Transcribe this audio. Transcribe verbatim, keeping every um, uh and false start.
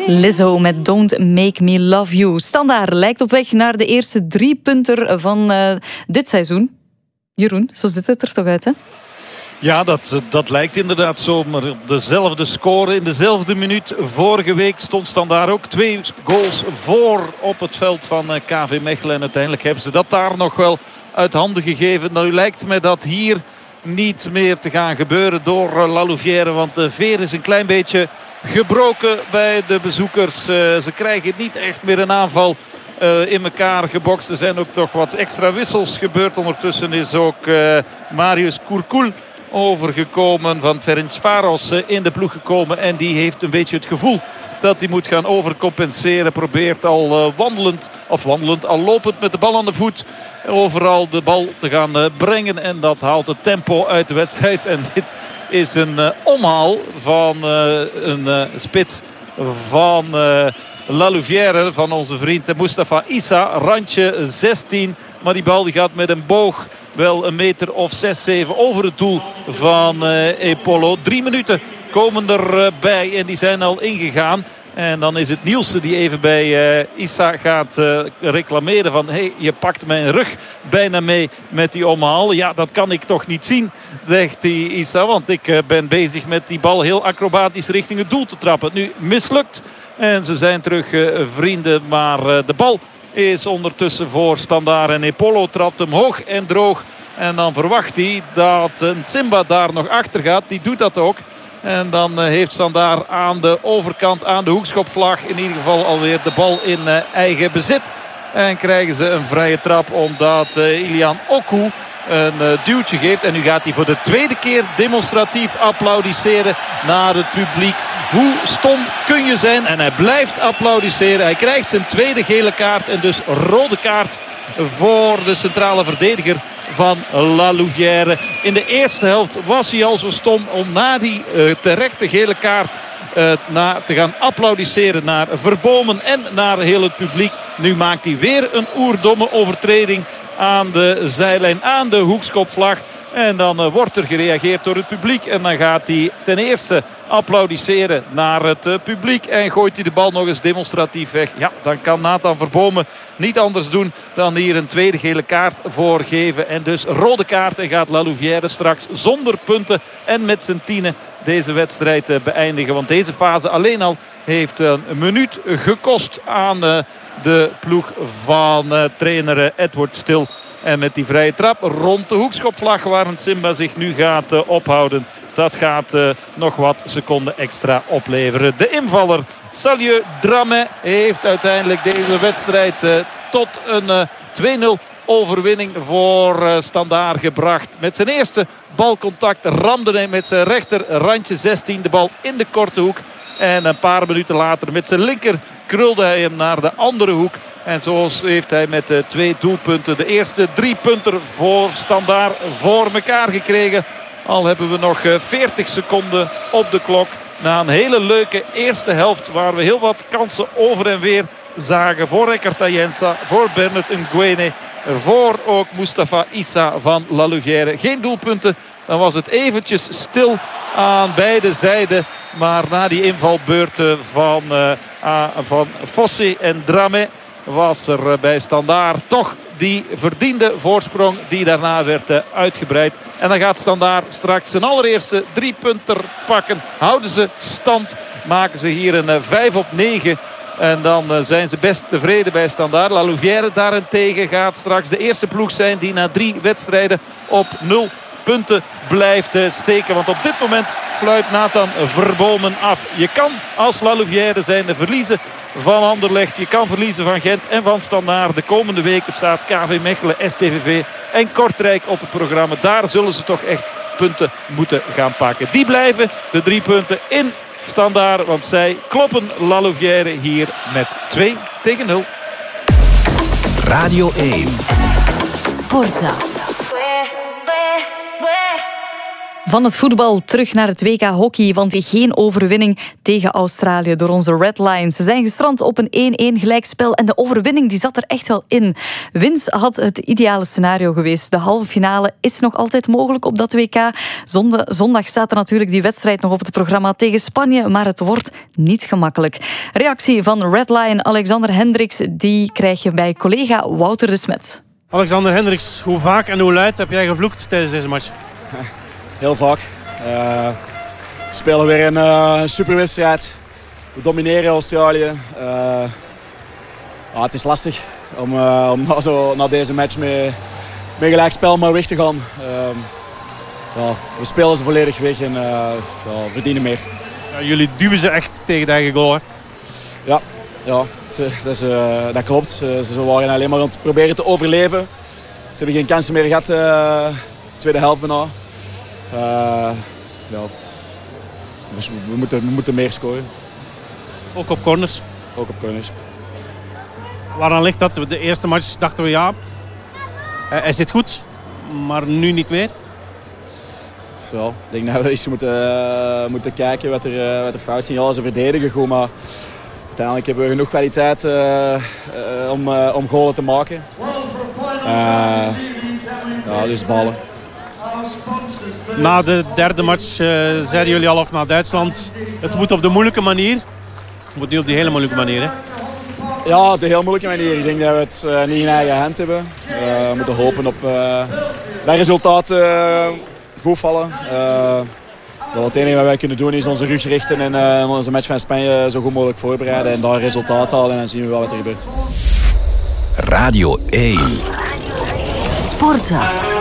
Lizzo met Don't Make Me Love You. Standaard lijkt op weg naar de eerste driepunter van uh, dit seizoen. Jeroen, zo ziet het er toch uit, hè? Ja, dat, dat lijkt inderdaad zo. Maar dezelfde score in dezelfde minuut. Vorige week stond Standaard ook twee goals voor op het veld van K V Mechelen. En uiteindelijk hebben ze dat daar nog wel uit handen gegeven. Nou lijkt me dat hier niet meer te gaan gebeuren door La Louvière. Want de veer is een klein beetje gebroken bij de bezoekers. Uh, ze krijgen niet echt meer een aanval uh, in elkaar gebokst. Er zijn ook nog wat extra wissels gebeurd. Ondertussen is ook uh, Marius Kourkoul overgekomen van Ferencváros uh, in de ploeg gekomen. En die heeft een beetje het gevoel dat hij moet gaan overcompenseren. Probeert al uh, wandelend, of wandelend, al lopend met de bal aan de voet overal de bal te gaan uh, brengen. En dat haalt het tempo uit de wedstrijd. En dit is een uh, omhaal van uh, een uh, spits van uh, La Louvière, van onze vriend Mustafa Issa. Randje zestien, maar die bal die gaat met een boog wel een meter of zes, zeven over het doel van uh, Epolo. Drie minuten komen erbij en die zijn al ingegaan. En dan is het Nielsen die even bij uh, Issa gaat uh, reclameren van... hey, je pakt mijn rug bijna mee met die omhaal. Ja, dat kan ik toch niet zien, zegt die Issa. Want ik uh, ben bezig met die bal heel acrobatisch richting het doel te trappen. Nu mislukt. En ze zijn terug uh, vrienden. Maar uh, de bal is ondertussen voor Standaard. En Epolo trapt hem hoog en droog. En dan verwacht hij dat een Simba daar nog achter gaat. Die doet dat ook. En dan heeft Standaard aan de overkant, aan de hoekschopvlag, in ieder geval alweer de bal in uh, eigen bezit. En krijgen ze een vrije trap omdat uh, Ilian Oku een uh, duwtje geeft. En nu gaat hij voor de tweede keer demonstratief applaudisseren naar het publiek. Hoe stom kun je zijn? En hij blijft applaudisseren. Hij krijgt zijn tweede gele kaart en dus rode kaart voor de centrale verdediger van La Louvière. In de eerste helft was hij al zo stom om na die uh, terechte gele kaart uh, na, te gaan applaudisseren naar Verbomen en naar heel het publiek. Nu maakt hij weer een oerdomme overtreding aan de zijlijn, aan de hoekschopvlag. En dan uh, wordt er gereageerd door het publiek. En dan gaat hij ten eerste applaudisseren naar het uh, publiek. En gooit hij de bal nog eens demonstratief weg. Ja, dan kan Nathan Verbomen niet anders doen dan hier een tweede gele kaart voor geven. En dus rode kaart. En gaat La Louvière straks zonder punten en met zijn tienen deze wedstrijd uh, beëindigen. Want deze fase alleen al heeft uh, een minuut gekost aan uh, de ploeg van uh, trainer uh, Edward Stil. En met die vrije trap rond de hoekschopvlag waar een Simba zich nu gaat uh, ophouden. Dat gaat uh, nog wat seconden extra opleveren. De invaller Salieu Dramé heeft uiteindelijk deze wedstrijd uh, tot een uh, twee nul overwinning voor uh, Standaard gebracht. Met zijn eerste balcontact ramde hij met zijn rechter randje zestien de bal in de korte hoek. En een paar minuten later met zijn linker krulde hij hem naar de andere hoek. En zo heeft hij met uh, twee doelpunten de eerste drie punten voor Standaard voor elkaar gekregen. Al hebben we nog uh, veertig seconden op de klok. Na een hele leuke eerste helft waar we heel wat kansen over en weer zagen. Voor Rickard Ayensa, voor Bernard Nguene, voor ook Mustafa Issa van La Louvière. Geen doelpunten. Dan was het eventjes stil aan beide zijden. Maar na die invalbeurten van, uh, van Fossé en Dramé was er bij Standaard toch die verdiende voorsprong die daarna werd uh, uitgebreid. En dan gaat Standaard straks zijn allereerste drie punter pakken. Houden ze stand, maken ze hier een uh, vijf op negen. En dan uh, zijn ze best tevreden bij Standaard. La Louvière daarentegen gaat straks de eerste ploeg zijn die na drie wedstrijden op nul punten blijft uh, steken. Want op dit moment fluit Nathan Verbomen af. Je kan als La Louvière zijn verliezen van Anderlecht. Je kan verliezen van Gent en van Standaard. De komende weken staat K V Mechelen, S T V V en Kortrijk op het programma. Daar zullen ze toch echt punten moeten gaan pakken. Die blijven de drie punten in Standaard. Want zij kloppen La Louvière hier met twee tegen nul. Radio één. Sportza. Van het voetbal terug naar het W K hockey, want geen overwinning tegen Australië door onze Red Lions. Ze zijn gestrand op een één-één gelijkspel en de overwinning die zat er echt wel in. Winst had het ideale scenario geweest. De halve finale is nog altijd mogelijk op dat W K. Zondag, zondag staat er natuurlijk die wedstrijd nog op het programma tegen Spanje, maar het wordt niet gemakkelijk. Reactie van Red Lion Alexander Hendricks, die krijg je bij collega Wouter de Smet. Alexander Hendricks, hoe vaak en hoe luid heb jij gevloekt tijdens deze match? Heel vaak. Uh, we spelen weer een uh, superwedstrijd. We domineren Australië. Uh, ja, het is lastig om, uh, om na, zo, na deze match met, met gelijkspel maar weg te gaan. Uh, ja, we spelen ze volledig weg en uh, ja, verdienen meer. Ja, jullie duwen ze echt tegen de eigen goal, hè? Ja, ja dat, is, uh, dat klopt. Ze waren alleen maar aan het proberen te overleven. Ze hebben geen kansen meer gehad, uh, tweede helft bijna. Uh, ja. Dus we moeten, we moeten meer scoren. Ook op corners? Ook op corners. Waaraan ligt dat? De eerste match dachten we ja, hij zit goed, maar nu niet meer. Ja, ik denk dat we eens moeten, uh, moeten kijken wat er, uh, wat er fout ging. Ja, ze verdedigen goed, maar uiteindelijk hebben we genoeg kwaliteit uh, uh, om, uh, om goalen te maken. Uh, ja, dus ballen. Na de derde match uh, zeiden jullie al af naar Duitsland. Het moet op de moeilijke manier. Het moet nu op die hele moeilijke manier, hè? Ja, op de heel moeilijke manier. Ik denk dat we het uh, niet in eigen hand hebben. Uh, we moeten hopen op uh, dat resultaten uh, goed vallen. Uh, het enige wat wij kunnen doen is onze rug richten en uh, onze match van Spanje zo goed mogelijk voorbereiden. En daar resultaat halen en dan zien we wel wat er gebeurt. Radio één. Sportza.